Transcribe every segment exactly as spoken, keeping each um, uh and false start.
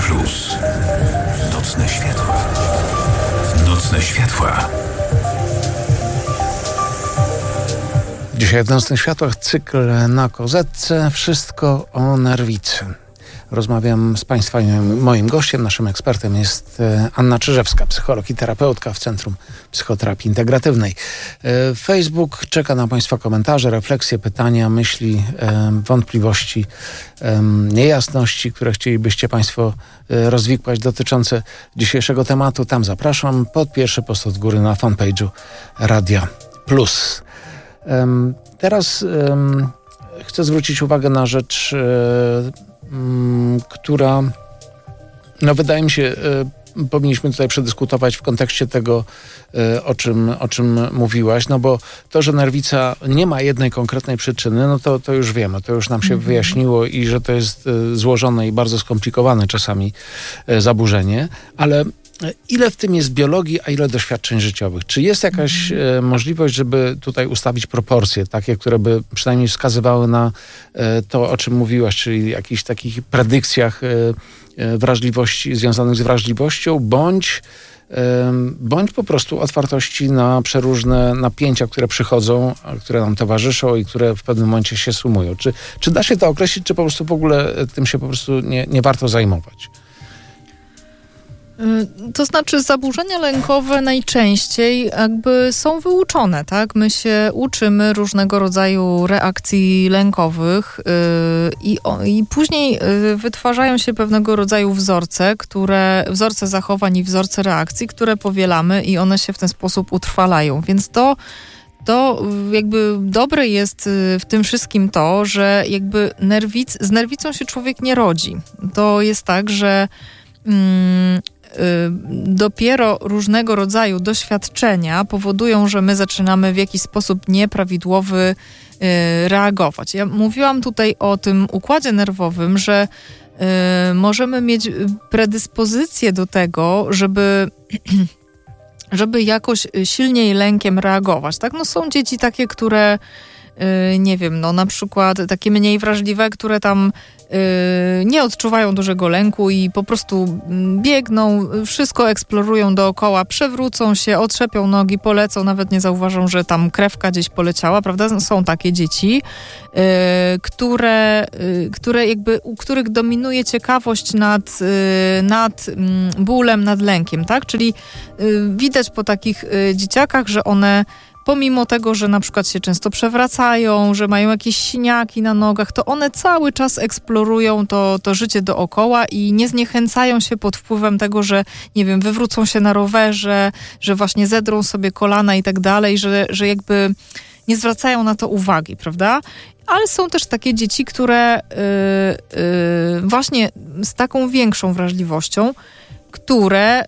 Plus. Nocne światła. Nocne światła. Dzisiaj w Nocnych Światłach cykl na kozetce. Wszystko o nerwicy. Rozmawiam z Państwa i moim gościem, naszym ekspertem jest Anna Czyżewska, psycholog i terapeutka w Centrum Psychoterapii Integratywnej. Facebook czeka na Państwa komentarze, refleksje, pytania, myśli, wątpliwości, niejasności, które chcielibyście Państwo rozwikłać dotyczące dzisiejszego tematu. Tam zapraszam pod pierwszy post od góry na fanpage'u Radia Plus. Teraz chcę zwrócić uwagę na rzecz, która, no wydaje mi się, powinniśmy tutaj przedyskutować w kontekście tego, o czym, o czym mówiłaś, no bo to, że nerwica nie ma jednej konkretnej przyczyny, no to, to już wiemy, to już nam się mhm. wyjaśniło i że to jest złożone i bardzo skomplikowane czasami zaburzenie, ale ile w tym jest biologii, a ile doświadczeń życiowych? Czy jest jakaś e, możliwość, żeby tutaj ustawić proporcje, takie, które by przynajmniej wskazywały na e, to, o czym mówiłaś, czyli jakichś takich predykcjach e, e, wrażliwości, związanych z wrażliwością, bądź, e, bądź po prostu otwartości na przeróżne napięcia, które przychodzą, które nam towarzyszą i które w pewnym momencie się sumują? Czy, czy da się to określić, czy po prostu w ogóle tym się po prostu nie, nie warto zajmować? To znaczy zaburzenia lękowe najczęściej jakby są wyuczone, tak? My się uczymy różnego rodzaju reakcji lękowych yy, i, o, i później yy, wytwarzają się pewnego rodzaju wzorce, które, wzorce zachowań i wzorce reakcji, które powielamy i one się w ten sposób utrwalają. Więc to To jakby dobre jest w tym wszystkim to, że jakby nerwic, z nerwicą się człowiek nie rodzi. To jest tak, że mm, dopiero różnego rodzaju doświadczenia powodują, że my zaczynamy w jakiś sposób nieprawidłowy reagować. Ja mówiłam tutaj o tym układzie nerwowym, że możemy mieć predyspozycję do tego, żeby żeby jakoś silniej lękiem reagować. Tak? No są dzieci takie, które nie wiem, no na przykład takie mniej wrażliwe, które tam yy, nie odczuwają dużego lęku i po prostu biegną, wszystko eksplorują dookoła, przewrócą się, otrzepią nogi, polecą, nawet nie zauważą, że tam krewka gdzieś poleciała, prawda? Są takie dzieci, yy, które, yy, które jakby, u których dominuje ciekawość nad, yy, nad yy, bólem, nad lękiem, tak? Czyli yy, widać po takich yy, dzieciakach, że one pomimo tego, że na przykład się często przewracają, że mają jakieś siniaki na nogach, to one cały czas eksplorują to, to życie dookoła i nie zniechęcają się pod wpływem tego, że nie wiem, wywrócą się na rowerze, że właśnie zedrą sobie kolana i tak dalej, że, że jakby nie zwracają na to uwagi, prawda? Ale są też takie dzieci, które yy, yy, właśnie z taką większą wrażliwością, które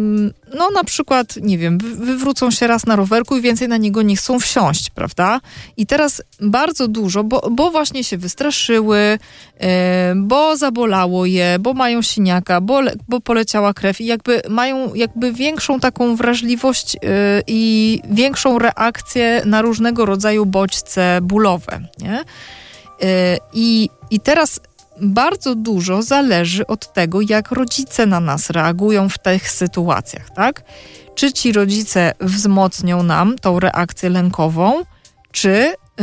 no na przykład, nie wiem, wywrócą się raz na rowerku i więcej na niego nie chcą wsiąść, prawda? I teraz bardzo dużo, bo, bo właśnie się wystraszyły, yy, bo zabolało je, bo mają siniaka, bo, bo poleciała krew i jakby mają jakby większą taką wrażliwość yy, i większą reakcję na różnego rodzaju bodźce bólowe, nie? Yy, i, I teraz bardzo dużo zależy od tego, jak rodzice na nas reagują w tych sytuacjach, tak? Czy ci rodzice wzmocnią nam tą reakcję lękową, czy yy,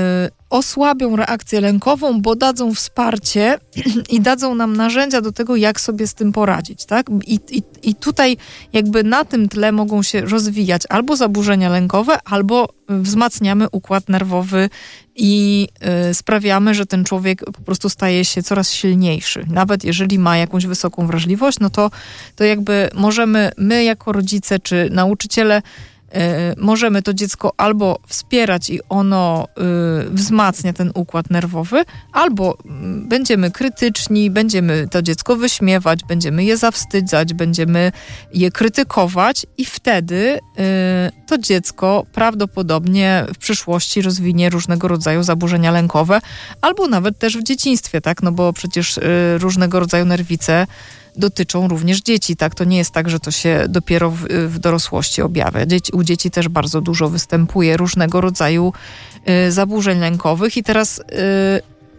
osłabią reakcję lękową, bo dadzą wsparcie i dadzą nam narzędzia do tego, jak sobie z tym poradzić, tak? I, i, i tutaj jakby na tym tle mogą się rozwijać albo zaburzenia lękowe, albo wzmacniamy układ nerwowy i y, sprawiamy, że ten człowiek po prostu staje się coraz silniejszy. Nawet jeżeli ma jakąś wysoką wrażliwość, no to, to jakby możemy my jako rodzice czy nauczyciele y, możemy to dziecko albo wspierać i ono y, wzmacnia ten układ nerwowy, albo y, będziemy krytyczni, będziemy to dziecko wyśmiewać, będziemy je zawstydzać, będziemy je krytykować i wtedy y, to dziecko prawdopodobnie w przyszłości rozwinie różnego rodzaju zaburzenia lękowe, albo nawet też w dzieciństwie, tak? No bo przecież y, różnego rodzaju nerwice dotyczą również dzieci, tak? To nie jest tak, że to się dopiero w, w dorosłości objawia. Dzieci, u dzieci też bardzo dużo występuje różnego rodzaju y, zaburzeń lękowych i teraz y,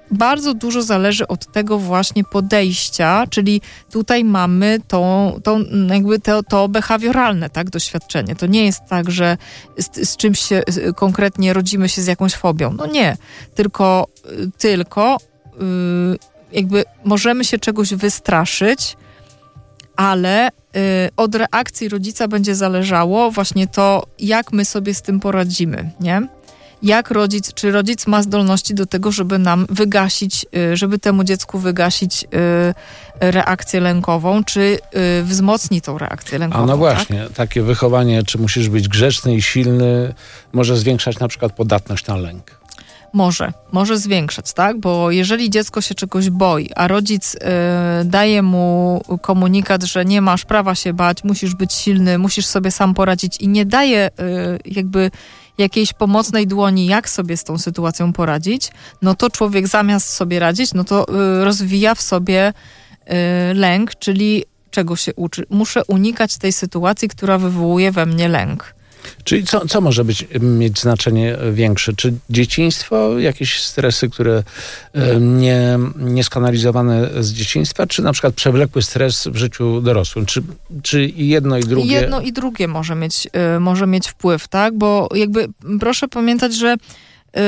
bardzo dużo zależy od tego właśnie podejścia, czyli tutaj mamy tą, tą jakby to, to behawioralne, tak, doświadczenie. To nie jest tak, że z, z czymś się konkretnie rodzimy się z jakąś fobią. No nie, tylko, tylko yy, jakby możemy się czegoś wystraszyć, ale yy, od reakcji rodzica będzie zależało właśnie to, jak my sobie z tym poradzimy, nie? Jak rodzic, czy rodzic ma zdolności do tego, żeby nam wygasić, żeby temu dziecku wygasić reakcję lękową, czy wzmocni tą reakcję lękową. A no właśnie, tak? Takie wychowanie, czy musisz być grzeczny i silny, może zwiększać na przykład podatność na lęk. Może, może zwiększać, tak? Bo jeżeli dziecko się czegoś boi, a rodzic y, daje mu komunikat, że nie masz prawa się bać, musisz być silny, musisz sobie sam poradzić i nie daje y, jakby jakiejś pomocnej dłoni, jak sobie z tą sytuacją poradzić, no to człowiek zamiast sobie radzić, no to y, rozwija w sobie y, lęk, czyli czego się uczy? Muszę unikać tej sytuacji, która wywołuje we mnie lęk. Czyli co, co może być, mieć znaczenie większe? Czy dzieciństwo, jakieś stresy, które nie, nie skanalizowane z dzieciństwa, czy na przykład przewlekły stres w życiu dorosłym? Czy, czy jedno i drugie? Jedno i drugie może mieć, y, może mieć wpływ, tak? Bo jakby proszę pamiętać, że y,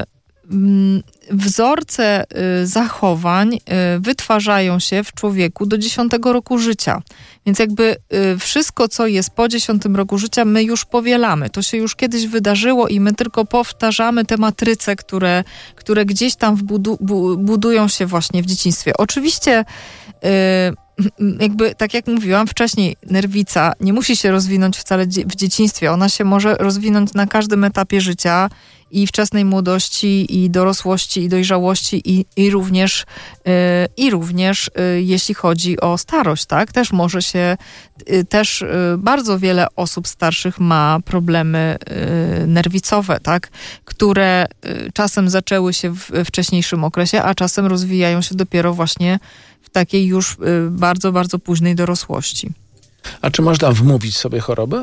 wzorce y, zachowań y, wytwarzają się w człowieku do dziesiątego roku życia. Więc jakby y, wszystko, co jest po dziesiątym roku życia, my już powielamy. To się już kiedyś wydarzyło i my tylko powtarzamy te matryce, które, które gdzieś tam wbudu, bu, budują się właśnie w dzieciństwie. Oczywiście y, jakby, tak jak mówiłam wcześniej, nerwica nie musi się rozwinąć wcale w dzieciństwie. Ona się może rozwinąć na każdym etapie życia, i wczesnej młodości, i dorosłości, i dojrzałości, i, i również, yy, i również yy, jeśli chodzi o starość, tak? Też może się, yy, też yy, bardzo wiele osób starszych ma problemy yy, nerwicowe, tak? Które yy, czasem zaczęły się w wcześniejszym okresie, a czasem rozwijają się dopiero właśnie w takiej już yy, bardzo, bardzo późnej dorosłości. A czy można wmówić sobie chorobę?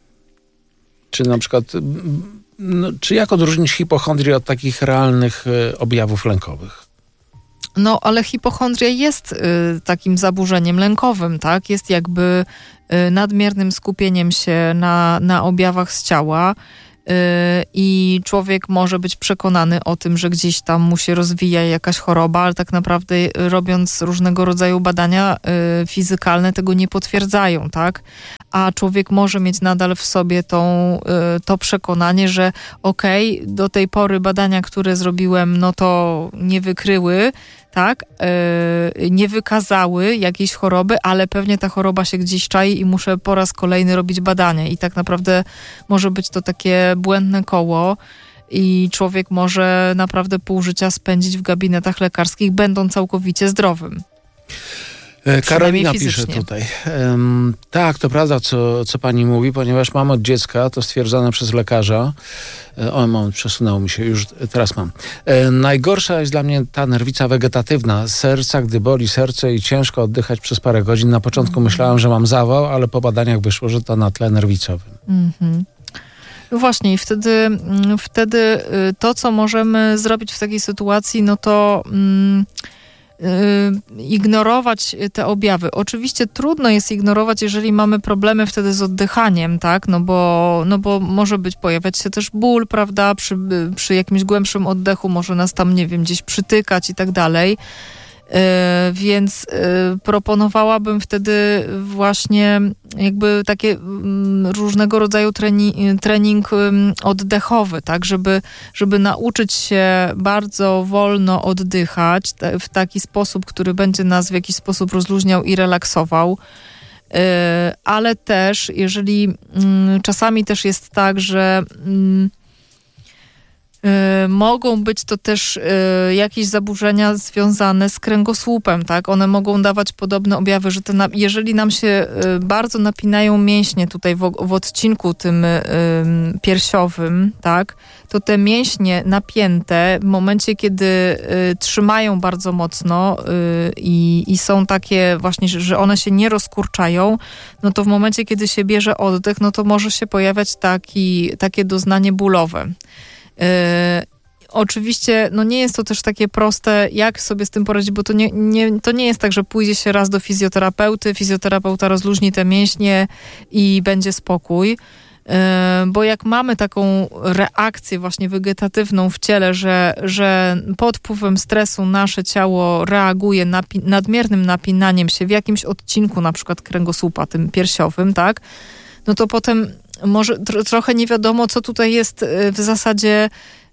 Czy na przykład... No, czy jak odróżnić hipochondrię od takich realnych y, objawów lękowych? No, ale hipochondria jest y, takim zaburzeniem lękowym, tak? Jest jakby y, nadmiernym skupieniem się na, na objawach z ciała y, i człowiek może być przekonany o tym, że gdzieś tam mu się rozwija jakaś choroba, ale tak naprawdę y, robiąc różnego rodzaju badania y, fizykalne tego nie potwierdzają, tak? A człowiek może mieć nadal w sobie tą, to przekonanie, że okej, okay, do tej pory badania, które zrobiłem, no to nie wykryły, tak, yy, nie wykazały jakiejś choroby, ale pewnie ta choroba się gdzieś czai i muszę po raz kolejny robić badania. I tak naprawdę może być to takie błędne koło i człowiek może naprawdę pół życia spędzić w gabinetach lekarskich, będąc całkowicie zdrowym. Karolina pisze tutaj. Um, tak, to prawda, co, co pani mówi, ponieważ mam od dziecka, to stwierdzone przez lekarza. O, moment, przesunęło mi się, już teraz mam. E, najgorsza jest dla mnie ta nerwica wegetatywna serca, gdy boli serce i ciężko oddychać przez parę godzin. Na początku mm-hmm. myślałam, że mam zawał, ale po badaniach wyszło, że to na tle nerwicowym. Mm-hmm. No właśnie, i wtedy, wtedy to, co możemy zrobić w takiej sytuacji, no to... Mm, ignorować te objawy. Oczywiście trudno jest ignorować, jeżeli mamy problemy wtedy z oddychaniem, tak? No bo, no bo może być, pojawiać się też ból, prawda? Przy, przy jakimś głębszym oddechu może nas tam, nie wiem, gdzieś przytykać i tak dalej. Yy, więc yy, proponowałabym wtedy właśnie jakby takie yy, różnego rodzaju trening, trening yy, oddechowy, tak, żeby, żeby nauczyć się bardzo wolno oddychać te, w taki sposób, który będzie nas w jakiś sposób rozluźniał i relaksował. Yy, ale też, jeżeli yy, czasami też jest tak, że yy, mogą być to też y, jakieś zaburzenia związane z kręgosłupem, tak? One mogą dawać podobne objawy, że te na, jeżeli nam się y, bardzo napinają mięśnie tutaj w, w odcinku tym y, piersiowym, tak? To te mięśnie napięte w momencie, kiedy y, trzymają bardzo mocno y, i, i są takie właśnie, że one się nie rozkurczają, no to w momencie, kiedy się bierze oddech, no to może się pojawiać taki, takie doznanie bólowe. oczywiście no nie jest to też takie proste, jak sobie z tym poradzić, bo to nie, nie, to nie jest tak, że pójdzie się raz do fizjoterapeuty, fizjoterapeuta rozluźni te mięśnie i będzie spokój. Bo jak mamy taką reakcję właśnie wegetatywną w ciele, że, że pod wpływem stresu nasze ciało reaguje napi- nadmiernym napinaniem się w jakimś odcinku, na przykład kręgosłupa, tym piersiowym, tak, no to potem może tro- trochę nie wiadomo, co tutaj jest w zasadzie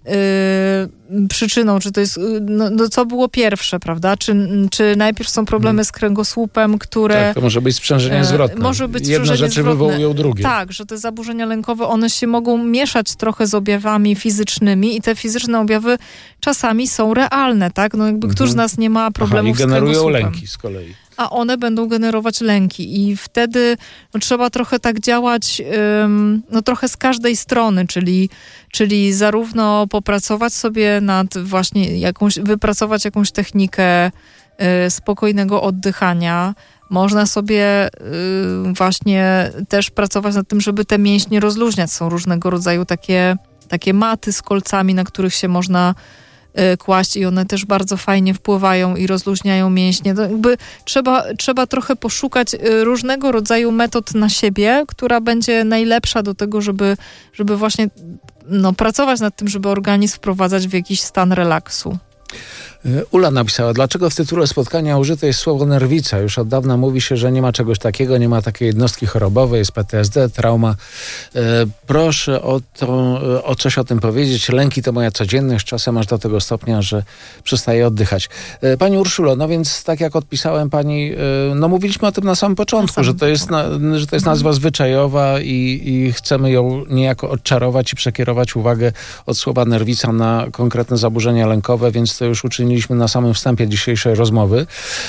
Yy, przyczyną, czy to jest, no, no co było pierwsze, prawda? Czy, czy najpierw są problemy z kręgosłupem, które... Tak, to może być sprzężenie zwrotne. Yy, może być Jedne rzeczy zwrotne. wywołują drugie. Tak, że te zaburzenia lękowe, one się mogą mieszać trochę z objawami fizycznymi i te fizyczne objawy czasami są realne, tak? No jakby mhm. któż z nas nie ma problemów Aha, i generują z kręgosłupem. lęki z kolei. A one będą generować lęki i wtedy no, trzeba trochę tak działać ym, no trochę z każdej strony, czyli, czyli zarówno popracować sobie nad właśnie jakąś, wypracować jakąś technikę y, spokojnego oddychania. Można sobie y, właśnie też pracować nad tym, żeby te mięśnie rozluźniać. Są różnego rodzaju takie, takie maty z kolcami, na których się można kłaść i one też bardzo fajnie wpływają i rozluźniają mięśnie. To jakby trzeba, trzeba trochę poszukać różnego rodzaju metod na siebie, która będzie najlepsza do tego, żeby, żeby właśnie no, pracować nad tym, żeby organizm wprowadzać w jakiś stan relaksu. Ula napisała, dlaczego w tytule spotkania użyte jest słowo nerwica? Już od dawna mówi się, że nie ma czegoś takiego, nie ma takiej jednostki chorobowej, jest P T S D, trauma. E, proszę o, to, o coś o tym powiedzieć. Lęki to moja codzienność, czasem aż do tego stopnia, że przestaję oddychać. E, pani Urszulo, no więc tak jak odpisałem pani, e, no mówiliśmy o tym na samym początku, na samym że, to jest na, że to jest nazwa zwyczajowa i, i chcemy ją niejako odczarować i przekierować uwagę od słowa nerwica na konkretne zaburzenia lękowe, więc to już uczyniliśmy na samym wstępie dzisiejszej rozmowy.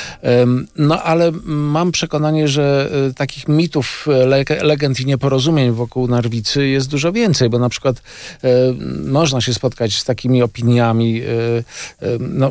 No ale mam przekonanie, że takich mitów, legend i nieporozumień wokół nerwicy jest dużo więcej, bo na przykład można się spotkać z takimi opiniami, no,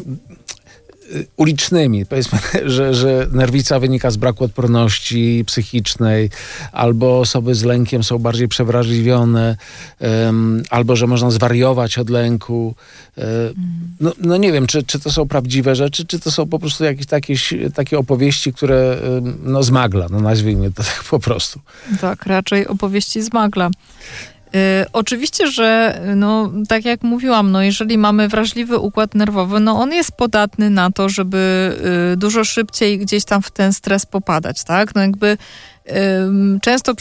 ulicznymi, powiedzmy, że, że nerwica wynika z braku odporności psychicznej, albo osoby z lękiem są bardziej przewrażliwione, um, albo że można zwariować od lęku. Um, no, no nie wiem, czy, czy to są prawdziwe rzeczy, czy to są po prostu jakieś takie, takie opowieści, które um, no zmagla, no nazwijmy to tak po prostu. Tak, raczej opowieści zmagla. Y, oczywiście, że no, tak jak mówiłam, no, jeżeli mamy wrażliwy układ nerwowy, no on jest podatny na to, żeby y, dużo szybciej gdzieś tam w ten stres popadać, tak? No jakby y, często